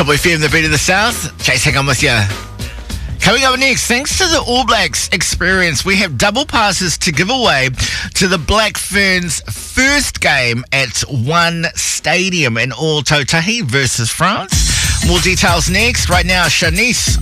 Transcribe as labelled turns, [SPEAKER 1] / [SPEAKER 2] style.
[SPEAKER 1] Top FM, the beat of the South. Chase, hang on with you. Coming up next, thanks to the All Blacks experience, we have double passes to give away to the Black Ferns' first game at One Stadium in All Tautahi versus France. More details next. Right now, Shanice